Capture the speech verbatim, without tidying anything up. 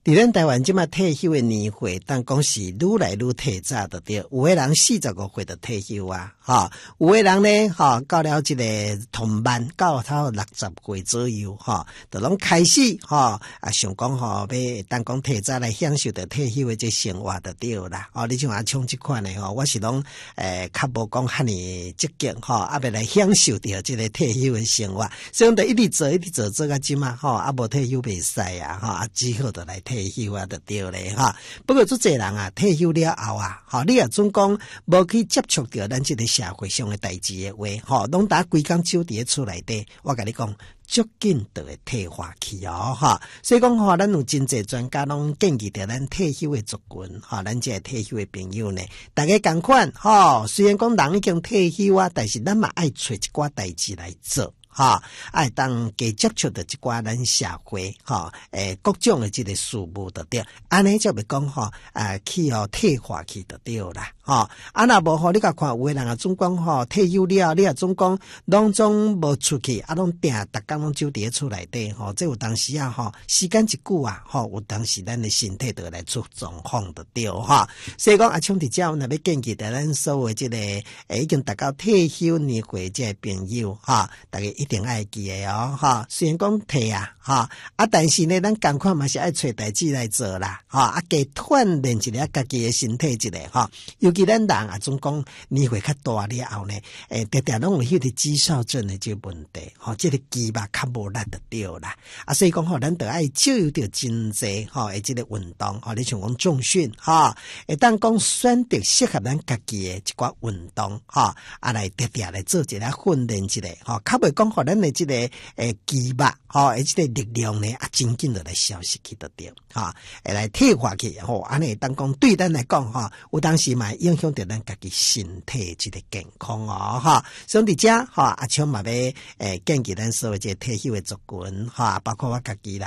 伫咱台湾即马退休的年岁，但讲是愈来愈提早的对，有的人四十五岁就退休啊，哈，有的人呢，哈，到了这个同班，到他六十岁左右，哈，就拢开始，哈，啊，想讲吼，要当讲提早来享受着退休的这生活就对啦，哦，你像阿冲这款的吼，我是拢诶，较无讲遐尼积极，吼，啊，要来享受着这个退休的生活，所以就一直做，一直做，做到即马，吼，啊，无退休袂使啊，吼，啊，只好就来退休啊，就对咧，哈。不过，做侪人啊，退休了后啊，吼，你也总讲无去接触到咱这个社会上的代志的话，吼，拢打规工手伫厝内底，我甲你讲，足紧就会退化去哦，哈。所以讲吼，咱有真侪专家拢建议着咱退休的族群，哈，咱这退休的朋友呢，大家共款，吼，虽然讲人已经退休啊，但是咱嘛爱找一寡代志来做。哈，爱当加接触的一寡咱社会，哈，诶，各种的这个事物就对，安尼就袂讲吼，啊，去哦退化去就对啦，哈，啊若无吼，你甲看有的人啊，总讲吼退休了，你啊总讲拢总无出去，啊，拢定逐工拢就伫厝内底，吼，这有当时啊，吼，时间一久啊，吼，有当时咱的身体就来出状况就对哈，所以讲啊，像伫遮我若要建议的咱所有这个诶已经达到退休年岁这朋友哈，大家一定爱记的哦，哈！虽然讲退啊，哈啊，但是呢，咱赶快嘛是爱找代志来做啦，哈啊，加锻炼一下家己的身体一下，哈。尤其咱人啊，总讲年岁较大了后呢，诶，常常拢有迄个肌少症的这问题，哈，这个肌肉较无力就对啦。啊，所以讲吼，咱得爱少有着真济，哈，诶，这个运动，哈，你像讲重训，哈，会当讲选择适合咱家己的一寡运动，哈，啊，来常常来做一下训练一下，哈，较袂讲。咱的这个诶肌肉，吼，而这个力量呢，啊，真紧就来消失去得掉，哈，会来退化去，吼，安尼当讲对咱来讲，哈，有当时嘛影响到咱家己身体这个健康哦，哈，所以伫遮，哈，阿昌嘛要诶建议咱所有这退休的族群，哈，包括我家己啦。